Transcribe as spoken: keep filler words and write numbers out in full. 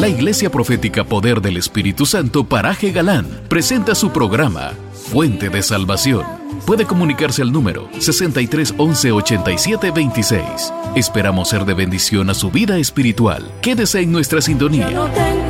La Iglesia Profética Poder del Espíritu Santo Paraje Galán presenta su programa Fuente de Salvación. Puede comunicarse al número sesenta y tres once ochenta y siete veintiséis. Esperamos ser de bendición a su vida espiritual. Quédese en nuestra sintonía.